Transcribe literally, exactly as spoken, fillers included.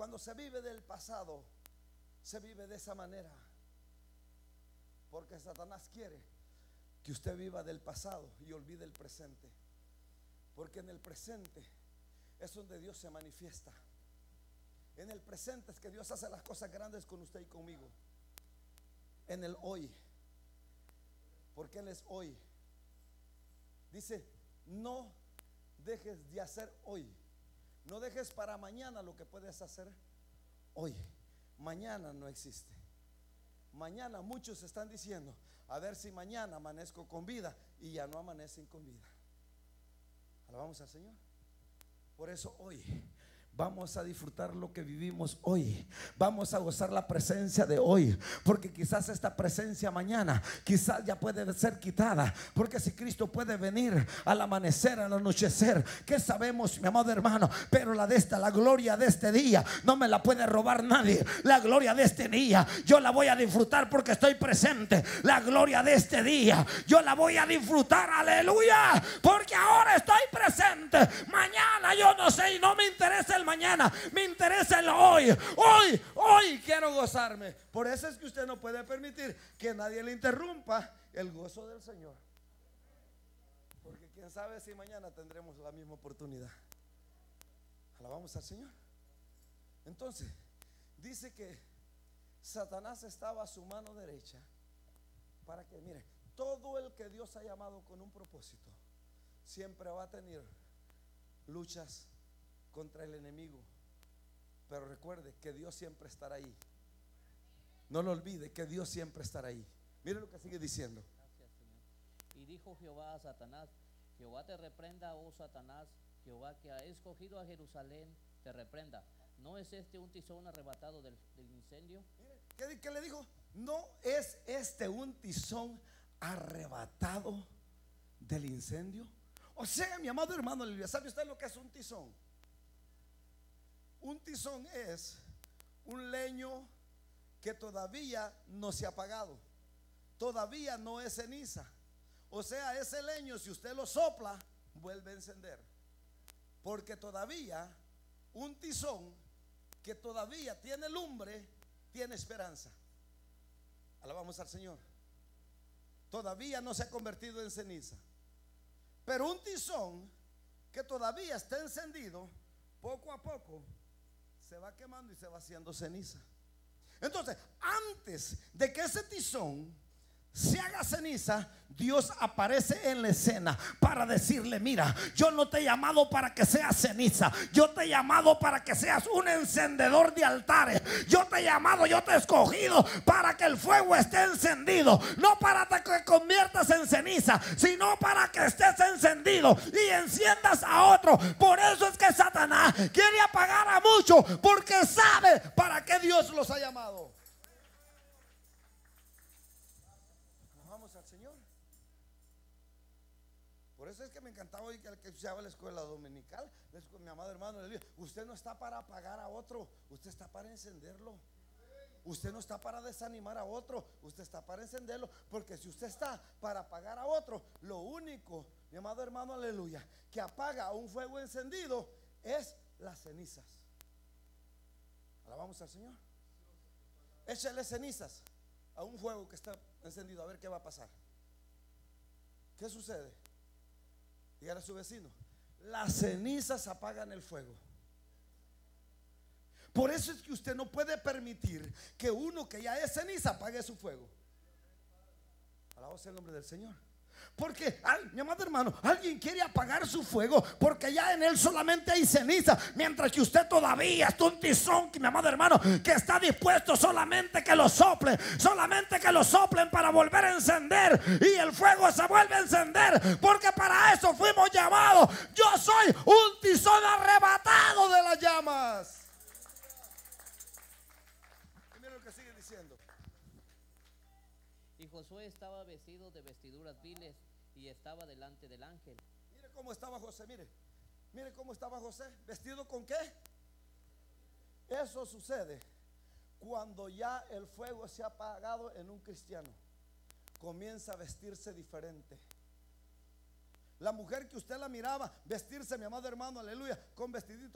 Cuando se vive del pasado, se vive de esa manera, porque Satanás quiere que usted viva del pasado y olvide el presente, porque en el presente es donde Dios se manifiesta. En el presente es que Dios hace las cosas grandes con usted y conmigo. En el hoy, porque Él es hoy. Dice: no dejes de hacer hoy. No dejes para mañana lo que puedes hacer hoy. Mañana no existe. Mañana muchos están diciendo: a ver si mañana amanezco con vida, y ya no amanecen con vida. Alabamos al Señor. Por eso hoy vamos a disfrutar lo que vivimos hoy. Vamos a gozar la presencia de hoy, porque quizás esta presencia mañana quizás ya puede ser quitada, porque si Cristo puede venir al amanecer, al anochecer, ¿qué sabemos, mi amado hermano? Pero la de esta, la gloria de este día no me la puede robar nadie. La gloria de este día yo la voy a disfrutar porque estoy presente. La gloria de este día yo la voy a disfrutar, aleluya, porque ahora estoy presente. Mañana yo no sé y no me interesa el mañana, me interesa el hoy. Hoy, hoy quiero gozarme. Por eso es que usted no puede permitir que nadie le interrumpa el gozo del Señor, porque quién sabe si mañana tendremos la misma oportunidad. Alabamos al Señor. Entonces dice que Satanás estaba a su mano derecha para que, mire, todo el que Dios ha llamado con un propósito siempre va a tener luchas contra el enemigo, pero recuerde que Dios siempre estará ahí. No lo olvide, que Dios siempre estará ahí. Mire lo que sigue diciendo. Gracias, Señor. Y dijo Jehová a Satanás: Jehová te reprenda, oh Satanás, Jehová que ha escogido a Jerusalén te reprenda. ¿No es este un tizón arrebatado del, del incendio? Mire, ¿qué, ¿qué le dijo? ¿No es este un tizón arrebatado del incendio? O sea, mi amado hermano, ¿sabe usted lo que es un tizón? Un tizón es un leño que todavía no se ha apagado, todavía no es ceniza. O sea, ese leño, si usted lo sopla, vuelve a encender, porque todavía un tizón que todavía tiene lumbre tiene esperanza. Alabamos al Señor. Todavía no se ha convertido en ceniza. Pero un tizón que todavía está encendido, poco a poco se va quemando y se va haciendo ceniza. Entonces, antes de que ese tizón se haga ceniza, Dios aparece en la escena para decirle: mira, yo no te he llamado para que seas ceniza, yo te he llamado para que seas un encendedor de altares. Yo te he llamado, yo te he escogido para que el fuego esté encendido, no para que te conviertas en ceniza, sino para que estés encendido y enciendas a otro. Por eso es que Satanás quiere apagar a muchos, porque sabe para qué Dios los ha llamado. Señor. Por eso es que me encantaba hoy que el que escuchaba la escuela dominical, mi amado hermano, usted no está para apagar a otro, usted está para encenderlo. Usted no está para desanimar a otro, usted está para encenderlo. Porque si usted está para apagar a otro, lo único, mi amado hermano, aleluya, que apaga un fuego encendido es las cenizas. Alabamos al Señor. Échale cenizas a un fuego que está encendido, a ver qué va a pasar. ¿Qué sucede? Dígale a su vecino: las cenizas apagan el fuego. Por eso es que usted no puede permitir que uno que ya es ceniza apague su fuego. Alabado sea el nombre del Señor. Porque, mi amado hermano, alguien quiere apagar su fuego porque ya en él solamente hay ceniza, mientras que usted todavía está un tizón, mi amado hermano, que está dispuesto solamente que lo soplen, solamente que lo soplen para volver a encender, y el fuego se vuelve a encender, porque para eso fuimos llamados. Yo soy un tizón arrebatado de las llamas. Y mira lo que sigue diciendo. Y Josué estaba vestido de vestiduras viles y estaba delante del ángel. Mire cómo estaba José, mire. Mire cómo estaba José. ¿Vestido con qué? Eso sucede cuando ya el fuego se ha apagado en un cristiano. Comienza a vestirse diferente. La mujer que usted la miraba vestirse, mi amado hermano, aleluya, con vestidito